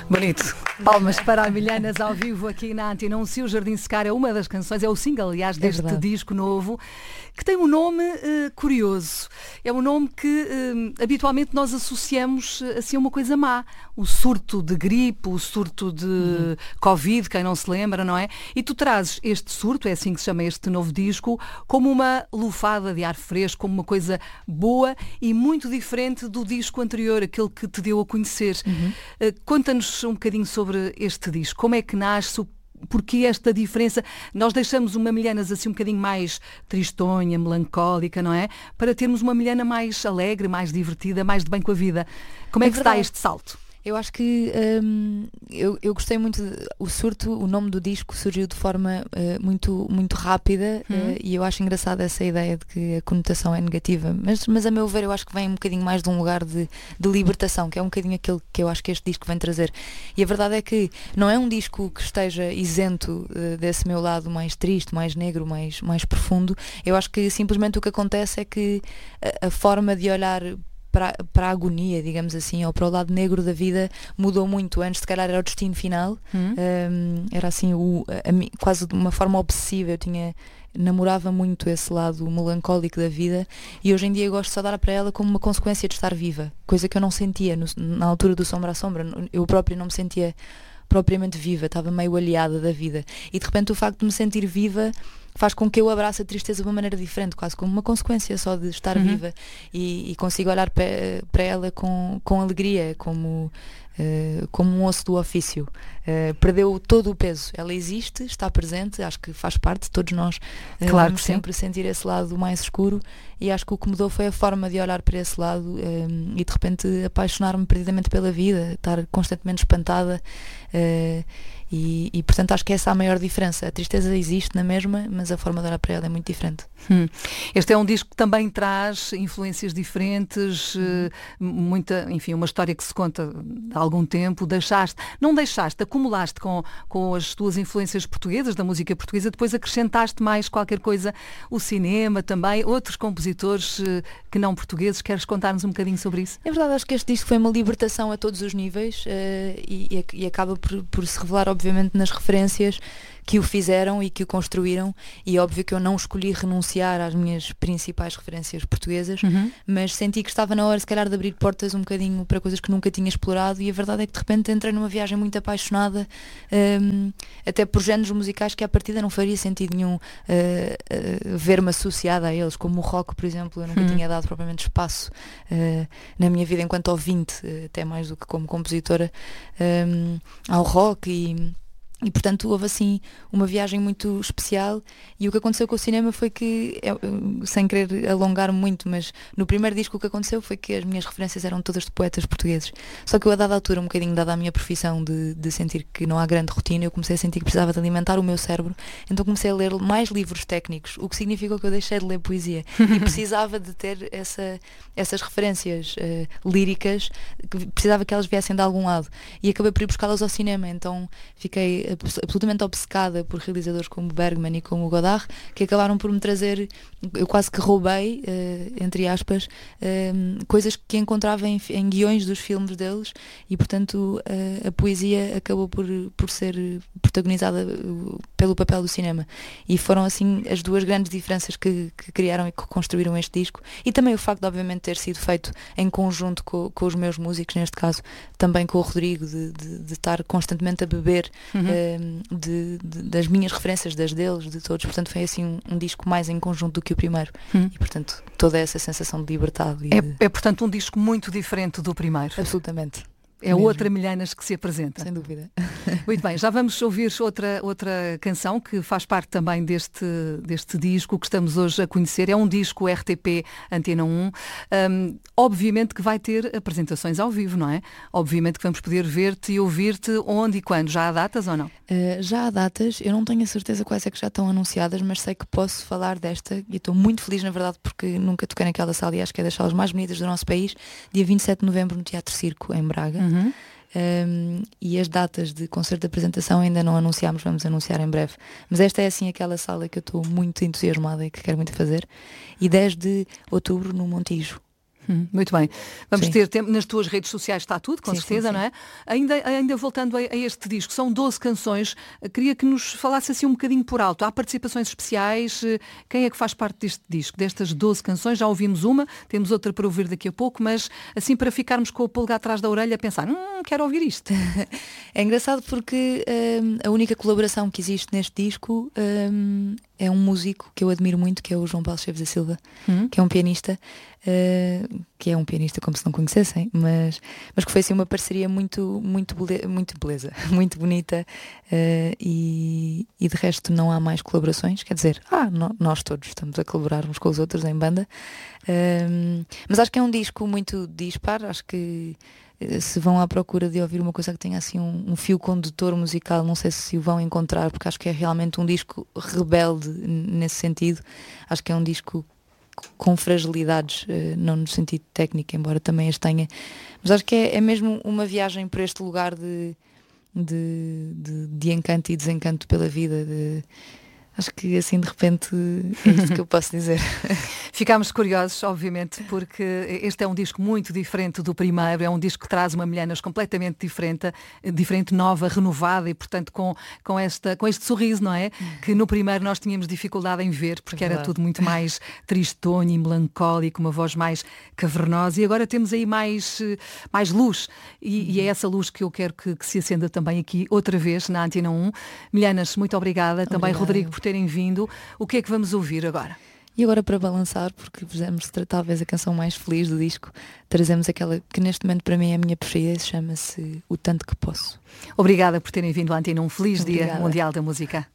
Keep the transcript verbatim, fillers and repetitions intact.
Bonito. Palmas para a Milhanas ao vivo aqui na Antena um. Se o Jardim Secar é uma das canções, é o single, aliás, deste é disco novo, que tem um nome uh, curioso. É um nome que uh, habitualmente nós associamos assim a uma coisa má. O surto de gripe, o surto de uhum. Covid, quem não se lembra, não é? E tu trazes este surto, é assim que se chama este novo disco, como uma lufada de ar fresco, como uma coisa boa e muito diferente do disco anterior, aquele que te deu a conhecer. Uhum. Uh, conta-nos um bocadinho sobre este disco. Como é que nasce? Porquê esta diferença? Nós deixamos uma Milhanas assim um bocadinho mais tristonha, melancólica, não é? Para termos uma Milhana mais alegre, mais divertida, mais de bem com a vida. Como é, é que verdade. Está este salto? Eu acho que hum, eu, eu gostei muito de, o surto, o nome do disco surgiu de forma uh, muito, muito rápida hum. uh, e eu acho engraçada essa ideia de que a conotação é negativa, mas, mas a meu ver eu acho que vem um bocadinho mais de um lugar de, de libertação, que é um bocadinho aquilo que eu acho que este disco vem trazer. E a verdade é que não é um disco que esteja isento uh, desse meu lado mais triste, mais negro, mais, mais profundo. Eu acho que simplesmente o que acontece é que a, a forma de olhar Para, para a agonia, digamos assim, ou para o lado negro da vida mudou muito. Antes se calhar era o destino final, hum. um, era assim o, a, a, quase de uma forma obsessiva. Eu tinha namorava muito esse lado melancólico da vida e hoje em dia eu gosto só de dar para ela como uma consequência de estar viva, coisa que eu não sentia no, na altura do Sombra a Sombra. Eu própria não me sentia propriamente viva, estava meio aliada da vida e de repente o facto de me sentir viva faz com que eu abrace a tristeza de uma maneira diferente, quase como uma consequência só de estar uhum. viva e, e consigo olhar para ela com, com alegria, como, uh, como um osso do ofício. Uh, perdeu todo o peso. Ela existe, está presente, acho que faz parte, todos nós uh, claro vamos sempre sentir esse lado mais escuro e acho que o que mudou foi a forma de olhar para esse lado um, e de repente apaixonar-me perdidamente pela vida, estar constantemente espantada uh, E, e portanto acho que essa é a maior diferença. A tristeza existe na mesma, mas a forma de olhar para ela é muito diferente. Hum. Este é um disco que também traz influências diferentes, hum. muita, enfim, uma história que se conta há algum tempo. Deixaste, não deixaste, acumulaste com, com as tuas influências portuguesas, da música portuguesa, depois acrescentaste mais qualquer coisa, o cinema também, outros compositores que não portugueses. Queres contar-nos um bocadinho sobre isso? É verdade, acho que este disco foi uma libertação a todos os níveis uh, e, e acaba por, por se revelar obviamente nas referências que o fizeram e que o construíram, e é óbvio que eu não escolhi renunciar às minhas principais referências portuguesas, uhum. mas senti que estava na hora se calhar de abrir portas um bocadinho para coisas que nunca tinha explorado, e a verdade é que de repente entrei numa viagem muito apaixonada, um, até por géneros musicais que à partida não faria sentido nenhum uh, uh, ver-me associada a eles, como o rock, por exemplo. Eu nunca uhum. tinha dado propriamente espaço uh, na minha vida enquanto ouvinte, uh, até mais do que como compositora, um, ao rock, e E portanto houve assim uma viagem muito especial. E o que aconteceu com o cinema foi que, eu, sem querer alongar muito, mas no primeiro disco o que aconteceu foi que as minhas referências eram todas de poetas portugueses. Só que eu a dada altura, um bocadinho dada a minha profissão de, de sentir que não há grande rotina, eu comecei a sentir que precisava de alimentar o meu cérebro. Então comecei a ler mais livros técnicos, o que significou que eu deixei de ler poesia e precisava de ter essa, essas referências uh, líricas, que precisava que elas viessem de algum lado, e acabei por ir buscá-las ao cinema. Então fiquei absolutamente obcecada por realizadores como Bergman e como Godard, que acabaram por me trazer, eu quase que roubei, uh, entre aspas, uh, coisas que encontrava em, em guiões dos filmes deles, e portanto uh, a poesia acabou por, por ser protagonizada uh, pelo papel do cinema. E foram assim as duas grandes diferenças que, que criaram e que construíram este disco, e também o facto de obviamente ter sido feito em conjunto com, com os meus músicos, neste caso também com o Rodrigo, de, de, de estar constantemente a beber uhum. De, de, das minhas referências, das deles, de todos. Portanto foi assim um, um disco mais em conjunto do que o primeiro hum. e portanto toda essa sensação de liberdade. É, de... é portanto um disco muito diferente do primeiro. Absolutamente. É mesmo. Outra Milhanas que se apresenta. Sem dúvida. Muito bem, já vamos ouvir outra, outra canção que faz parte também deste, deste disco que estamos hoje a conhecer. É um disco R T P Antena um. Um, obviamente que vai ter apresentações ao vivo, não é? Obviamente que vamos poder ver-te e ouvir-te onde e quando. Já há datas ou não? Uh, já há datas. Eu não tenho a certeza quais é que já estão anunciadas, mas sei que posso falar desta e estou muito feliz, na verdade, porque nunca toquei naquela sala e acho que é das salas mais bonitas do nosso país. Dia vinte e sete de novembro no Teatro Circo, em Braga. Uhum. Uhum. Um, e as datas de concerto de apresentação ainda não anunciámos, vamos anunciar em breve, mas esta é assim aquela sala que eu estou muito entusiasmada e que quero muito fazer, e dez de outubro no Montijo. Hum, muito bem. Vamos sim. ter tempo, nas tuas redes sociais está tudo, com sim, certeza, sim, sim. não é? Ainda, ainda voltando a, a este disco, são doze canções, queria que nos falasse assim um bocadinho por alto. Há participações especiais, quem é que faz parte deste disco? Destas doze canções, já ouvimos uma, temos outra para ouvir daqui a pouco, mas assim para ficarmos com o polegar atrás da orelha a pensar, hum, quero ouvir isto. É engraçado porque hum, a única colaboração que existe neste disco hum, é um músico que eu admiro muito, que é o João Paulo Chaves da Silva, hum. que é um pianista, uh, que é um pianista como se não conhecessem, mas, mas que foi assim uma parceria muito, muito, bele- muito beleza, muito bonita, uh, e, e de resto não há mais colaborações, quer dizer, ah, no, nós todos estamos a colaborar uns com os outros em banda, uh, mas acho que é um disco muito dispar, acho que se vão à procura de ouvir uma coisa que tenha assim um, um fio condutor musical, não sei se o vão encontrar, porque acho que é realmente um disco rebelde nesse sentido. Acho que é um disco com fragilidades, não no sentido técnico, embora também as tenha, mas acho que é, é mesmo uma viagem por este lugar de, de, de, de encanto e desencanto pela vida. De, acho que assim de repente é isto que eu posso dizer. Ficámos curiosos, obviamente, porque este é um disco muito diferente do primeiro, é um disco que traz uma Milhanas completamente diferente, diferente, nova, renovada e, portanto, com, com, esta, com este sorriso, não é? Que no primeiro nós tínhamos dificuldade em ver, porque é era tudo muito mais tristonho e melancólico, uma voz mais cavernosa, e agora temos aí mais, mais luz, e, uhum. e é essa luz que eu quero que, que se acenda também aqui, outra vez, na Antena um. Milhanas, muito obrigada. obrigada. Também, Rodrigo, por terem vindo. O que é que vamos ouvir agora? E agora, para balançar, porque fizemos talvez a canção mais feliz do disco, trazemos aquela que neste momento para mim é a minha preferida, chama-se O Tanto Que Posso. Obrigada por terem vindo à Antena um. Feliz Obrigada. Dia Mundial da Música.